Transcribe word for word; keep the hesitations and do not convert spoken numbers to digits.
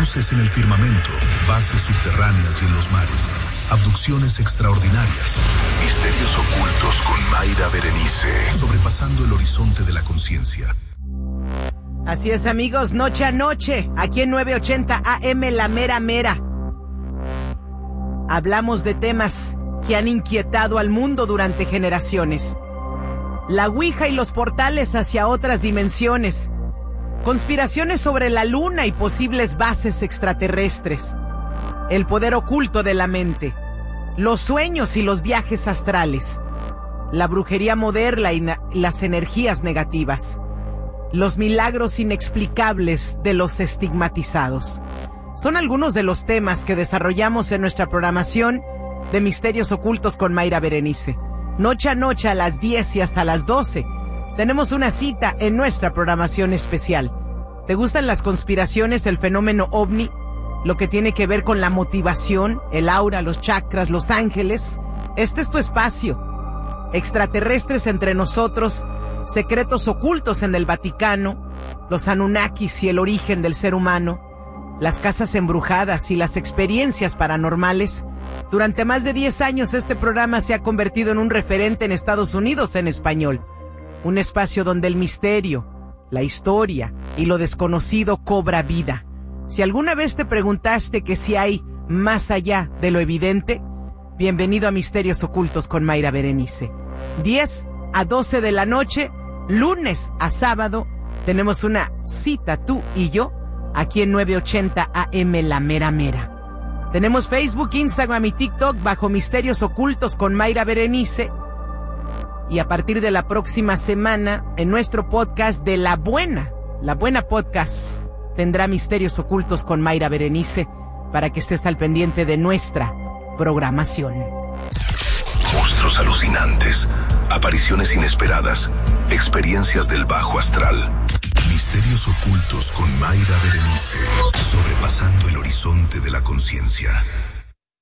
Luces en el firmamento, bases subterráneas y en los mares, abducciones extraordinarias, misterios ocultos con Mayra Berenice, sobrepasando el horizonte de la conciencia. Así es, amigos, noche a noche, aquí en nueve ochenta A M La Mera Mera. Hablamos de temas que han inquietado al mundo durante generaciones. La Ouija y los portales hacia otras dimensiones. Conspiraciones sobre la luna y posibles bases extraterrestres. El poder oculto de la mente. Los sueños y los viajes astrales. La brujería moderna y na- las energías negativas. Los milagros inexplicables de los estigmatizados. Son algunos de los temas que desarrollamos en nuestra programación de Misterios Ocultos con Mayra Berenice. Noche a noche a las diez y hasta las doce. Tenemos una cita en nuestra programación especial. ¿Te gustan las conspiraciones, el fenómeno ovni? Lo que tiene que ver con la motivación, el aura, los chakras, los ángeles. Este es tu espacio. Extraterrestres entre nosotros, secretos ocultos en el Vaticano, los Anunnakis y el origen del ser humano, las casas embrujadas y las experiencias paranormales. Durante más de diez años este programa se ha convertido en un referente en Estados Unidos en español. Un espacio donde el misterio, la historia y lo desconocido cobra vida. Si alguna vez te preguntaste que si hay más allá de lo evidente, bienvenido a Misterios Ocultos con Mayra Berenice. diez a doce de la noche, lunes a sábado, tenemos una cita tú y yo, aquí en nueve ochenta A M La Mera Mera. Tenemos Facebook, Instagram y TikTok bajo Misterios Ocultos con Mayra Berenice. Y a partir de la próxima semana, en nuestro podcast de La Buena, La Buena Podcast, tendrá Misterios Ocultos con Mayra Berenice para que estés al pendiente de nuestra programación. Monstruos alucinantes, apariciones inesperadas, experiencias del bajo astral. Misterios Ocultos con Mayra Berenice, sobrepasando el horizonte de la conciencia.